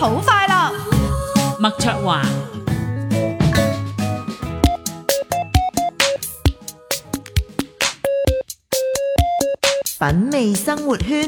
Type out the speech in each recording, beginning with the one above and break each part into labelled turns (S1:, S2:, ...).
S1: 好快樂，
S2: 麥卓華。
S3: 品味生活圈。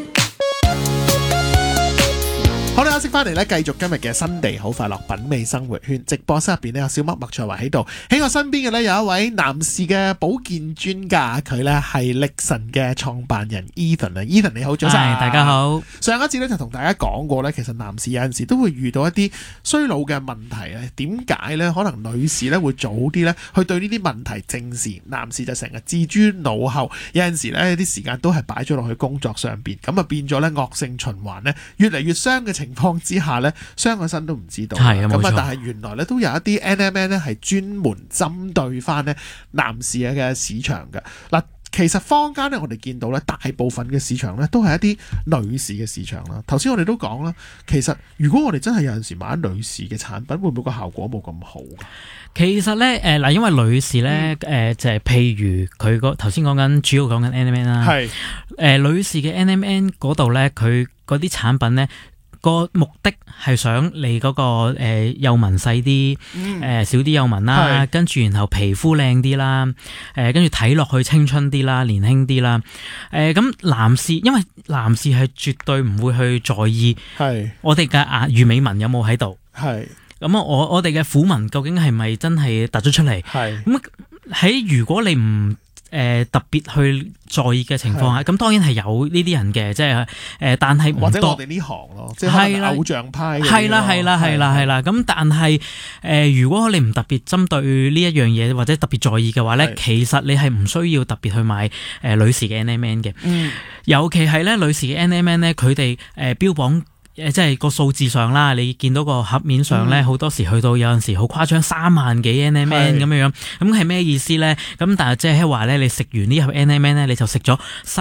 S4: 好啦，休息翻嚟咧，繼續今日嘅新地好快樂品味生活圈直播室入邊咧，有小麥麥卓華喺度，喺我身邊嘅咧有一位男士嘅保健專家，佢咧係力神嘅創辦人 Ethan 啊 ，Ethan 你好，早晨，
S2: 大家好。
S4: 上一次咧就同大家講過咧，其實男士有陣時都會遇到一啲衰老嘅問題啊，點解咧？可能女士咧會早啲咧去對呢啲問題正視，男士就成日置諸腦後，有陣時咧啲時間都係擺咗落去工作上邊，咁啊變咗咧惡性循環咧，越嚟越傷嘅情況之下咧，傷個身都唔知道。
S2: 係啊，冇錯。
S4: 咁啊，但係原來咧都有一啲 NMN 咧係專門針對翻咧男士嘅市場嘅嗱。其實坊間咧，我哋見到咧，大部分嘅市場咧都係一啲女士嘅市場啦。頭先我哋都講啦，其實如果我哋真係有陣時買女士嘅產品，會唔會個效果冇咁好？
S2: 其實咧，因為女士咧，就係譬如佢頭先講緊，主要講緊 NMN 啦。係女士嘅 NMN 嗰度咧，佢嗰啲產品咧。個目的係想你嗰個幼紋細啲，少啲幼紋啦，跟住然後皮膚靚啲啦，跟住睇落去青春啲啦，年輕啲啦。咁男士，因為男士係絕對唔會去在意我哋嘅魚尾紋有冇喺度。係咁我哋嘅虎紋究竟係咪真係突咗出嚟？係咁喺如果你唔特別去在意嘅情況下，咁當然係有呢啲人嘅，即係但係唔多。或者我哋呢行咯，即係偶像派。係啦。咁但係如果你唔特別針對呢一樣嘢，或者特別在意嘅話咧，其實你係唔需要特別去買女士嘅 NMN 嘅。尤其係咧女士嘅 NMN 咧，佢哋標榜。即係個數字上啦，你見到個盒面上咧，好多時去到有陣時好誇張3萬幾 NMN 咁樣，咁係咩意思咧？咁但係即係話咧，你食完呢盒 NMN 咧，你就食咗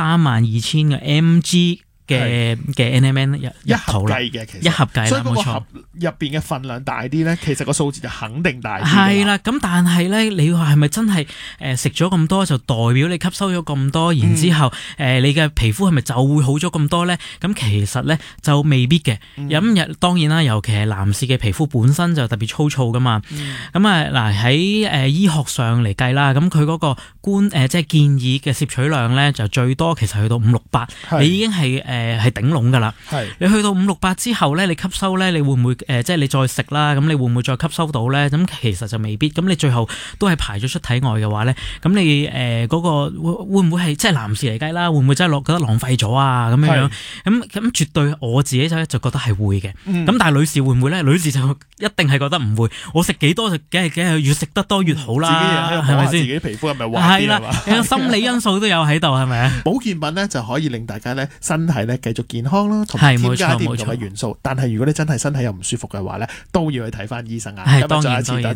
S2: 32000個 mg 嘅 NMN 一盒計嘅，其實一盒計啦，所以嗰個盒入邊嘅份量大啲咧，其實個數字就肯定大啲。係啦，咁但係咧，你話係咪真係食咗咁多就代表你吸收咗咁多，然之後你嘅皮膚係咪就會好咗咁多咧？咁其實咧就未必嘅。咁當然啦，尤其係男士嘅皮膚本身就特別粗糙噶嘛。咁嗱喺醫學上嚟計啦，咁佢嗰個即係建議嘅攝取量咧就最多其實去到568，你已經係係頂籠㗎啦，你去到568之後咧，你吸收咧，你會唔會即係你再食啦？咁你會唔會再吸收到咧？咁其實就未必。咁你最後都係排咗出體外嘅話咧，咁你嗰個會唔會係即係男士嚟計啦？會唔會真係覺得浪費咗啊？咁樣咁絕對我自己就覺得係會嘅。咁但係女士會唔會咧？女士就一定係覺得唔會。我食幾多就梗係越食得多越好啦，係咪先？自己皮膚係咪滑啲係嘛？心理因素都有喺度，係咪啊？保健品咧就可以令大家咧身體咧繼續健康啦，同埋添加啲唔同嘅元素。但係如果你真係身體又唔舒服嘅話咧，都要去睇翻醫生啊。係當然。